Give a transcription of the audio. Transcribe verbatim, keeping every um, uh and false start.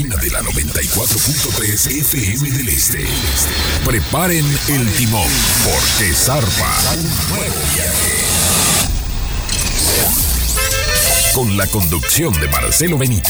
cabina de la noventa y cuatro punto tres F M del Este. Preparen el timón, porque zarpa un nuevo viaje. Con la conducción de Marcelo Benítez.